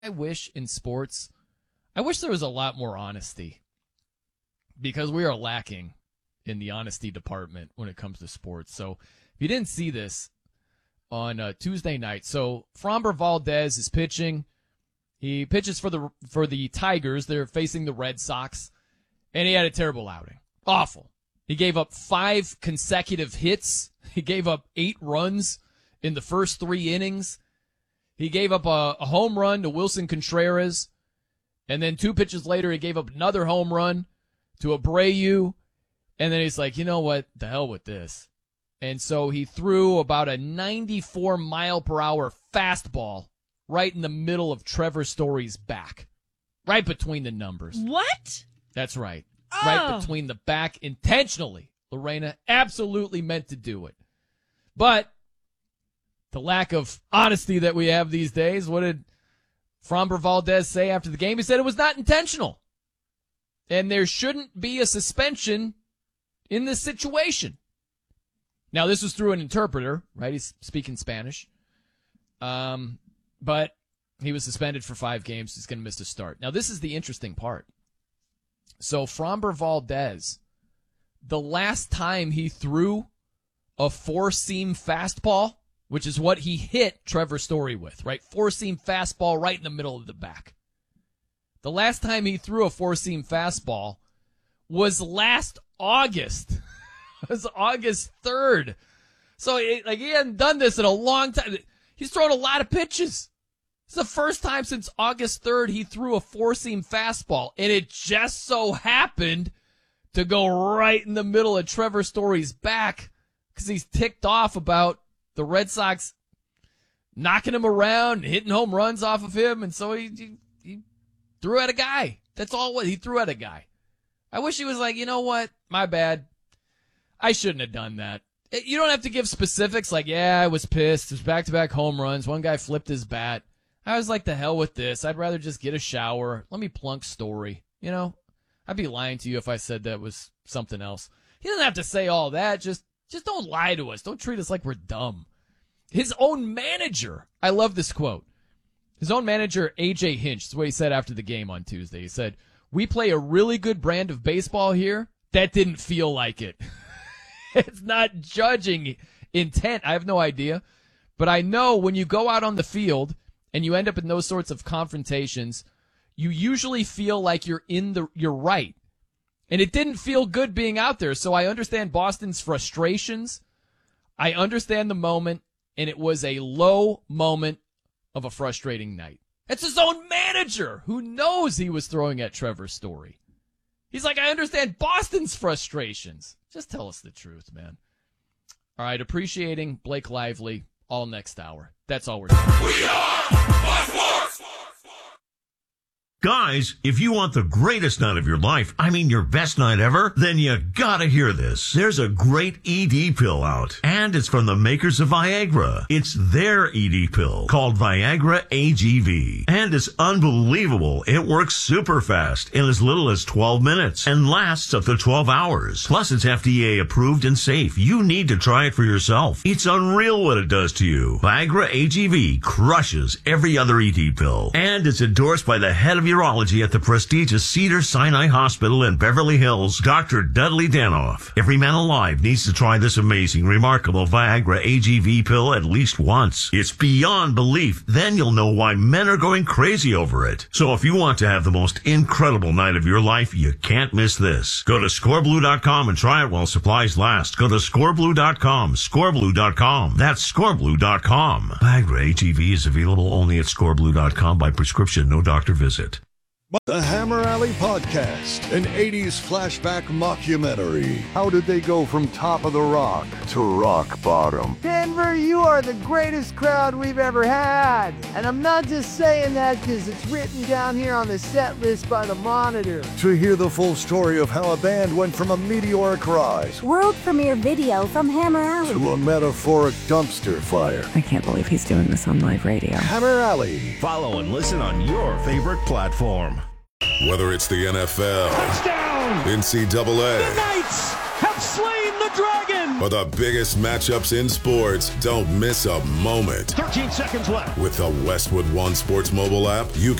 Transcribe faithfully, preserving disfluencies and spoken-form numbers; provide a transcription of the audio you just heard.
I wish in sports, I wish there was a lot more honesty, because we are lacking in the honesty department when it comes to sports. So if you didn't see this on uh, Tuesday night, so Framber Valdez is pitching. He pitches for the for the Tigers. They're facing the Red Sox, and he had a terrible outing. Awful. He gave up five consecutive hits. He gave up eight runs in the first three innings. He gave up a, a home run to Wilson Contreras, and then two pitches later, he gave up another home run to Abreu, and then he's like, you know what, the hell with this. And so he threw about a ninety-four mile per hour fastball right in the middle of Trevor Story's back, right between the numbers. What? That's right. Oh. Right between the back, intentionally. Lorena absolutely meant to do it. But the lack of honesty that we have these days, what did Framber Valdez say after the game? He said it was not intentional. And there shouldn't be a suspension in this situation. Now, this was through an interpreter, right? He's speaking Spanish. Um, but he was suspended for five games. He's going to miss a start. Now, this is the interesting part. So, Framber Valdez, the last time he threw a four-seam fastball, which is what he hit Trevor Story with, right? Four-seam fastball right in the middle of the back. The last time he threw a four-seam fastball was last August. It was August third. So, it, like, he hadn't done this in a long time. He's thrown a lot of pitches. It's the first time since August third he threw a four-seam fastball, and it just so happened to go right in the middle of Trevor Story's back because he's ticked off about the Red Sox knocking him around, hitting home runs off of him, and so he, he, he threw at a guy. That's all what he threw at a guy. I wish he was like, you know what? My bad. I shouldn't have done that. You don't have to give specifics like, yeah, I was pissed. It was back-to-back home runs. One guy flipped his bat. I was like, the hell with this. I'd rather just get a shower. Let me plunk Story. You know, I'd be lying to you if I said that was something else. He doesn't have to say all that. Just, just don't lie to us. Don't treat us like we're dumb. His own manager. I love this quote. His own manager, A J Hinch, is what he said after the game on Tuesday. He said, we play a really good brand of baseball here. That didn't feel like it. It's not judging intent. I have no idea. But I know when you go out on the field and you end up in those sorts of confrontations, you usually feel like you're in the, you're right. And it didn't feel good being out there. So I understand Boston's frustrations. I understand the moment, and it was a low moment of a frustrating night. It's his own manager who knows he was throwing at Trevor Story. He's like, I understand Boston's frustrations. Just tell us the truth, man. All right, appreciating Blake Lively all next hour. That's all we're doing. We are Fox Sports! Guys, if you want the greatest night of your life, I mean your best night ever, then you gotta hear this. There's a great E D pill out, and it's from the makers of Viagra. It's their E D pill called Viagra A G V, and it's unbelievable. It works super fast in as little as twelve minutes and lasts up to twelve hours. Plus, it's F D A approved and safe. You need to try it for yourself. It's unreal what it does to you. Viagra A G V crushes every other E D pill, and it's endorsed by the head of urology at the prestigious Cedars-Sinai Hospital in Beverly Hills, Doctor Dudley Danoff. Every man alive needs to try this amazing, remarkable Viagra A G V pill at least once. It's beyond belief. Then you'll know why men are going crazy over it. So if you want to have the most incredible night of your life, you can't miss this. Go to score blue dot com and try it while supplies last. Go to score blue dot com, score blue dot com. That's score blue dot com. Viagra A G V is available only at score blue dot com by prescription, no doctor visit. The Hammer Alley Podcast, an eighties flashback mockumentary. How did they go from top of the rock to rock bottom? Denver, you are the greatest crowd we've ever had. And I'm not just saying that because it's written down here on the set list by the Monitor. To hear the full story of how a band went from a meteoric rise, world premiere video from Hammer Alley, to a metaphoric dumpster fire. I can't believe he's doing this on live radio. Hammer Alley. Follow and listen on your favorite platform. Whether it's the N F L, touchdown, N C double A, the Knights have slain the Dragon! For the biggest matchups in sports, don't miss a moment. thirteen seconds left. With the Westwood One Sports mobile app, you